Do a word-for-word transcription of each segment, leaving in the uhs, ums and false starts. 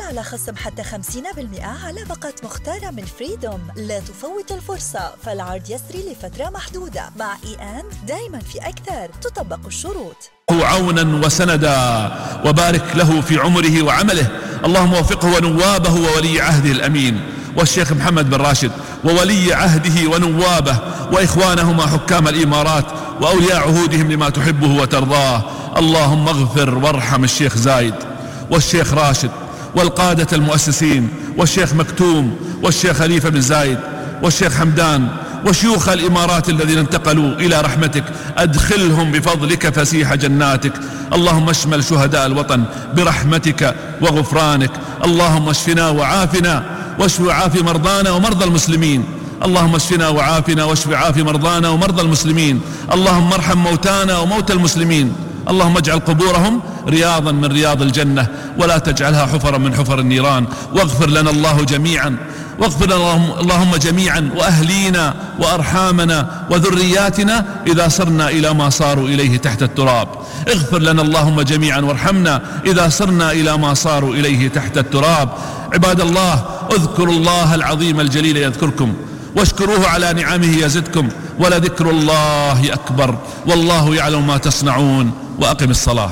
على خصم حتى خمسين بالمئة على باقة مختارة من فريدوم. لا تفوت الفرصة، فالعرض يسري لفترة محدودة. مع إي أند دايما في أكثر، تطبق الشروط. عونا وسندا وبارك له في عمره وعمله، اللهم وفقه ونوابه وولي عهده الأمين والشيخ محمد بن راشد وولي عهده ونوابه وإخوانهما حكام الإمارات وأولياء عهودهم لما تحبه وترضاه. اللهم اغفر وارحم الشيخ زايد والشيخ راشد والقادة المؤسسين والشيخ مكتوم والشيخ خليفة بن زايد والشيخ حمدان وشيوخ الإمارات الذين انتقلوا إلى رحمتك، أدخلهم بفضلك فسيح جناتك. اللهم اشمل شهداء الوطن برحمتك وغفرانك. اللهم اشفنا وعافنا واشف وعاف مرضانا ومرضى المسلمين. اللهم اشفنا وعافنا واشف وعاف مرضانا ومرضى المسلمين. اللهم ارحم موتانا وموتى المسلمين. اللهم اجعل قبورهم رياضا من رياض الجنة ولا تجعلها حفرا من حفر النيران. واغفر لنا الله جميعا، واغفر لنا اللهم جميعا وأهلينا وأرحامنا وذرياتنا إذا صرنا إلى ما صاروا إليه تحت التراب. اغفر لنا اللهم جميعا وارحمنا إذا صرنا إلى ما صاروا إليه تحت التراب. عباد الله، اذكروا الله العظيم الجليل يذكركم، واشكروه على نعمه يزدكم، ولذكر الله أكبر، والله يعلم ما تصنعون. وأقم الصلاة.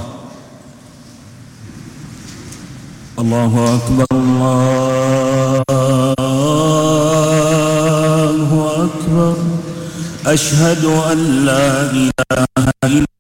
الله أكبر، الله أكبر. أشهد أن لا إله إلا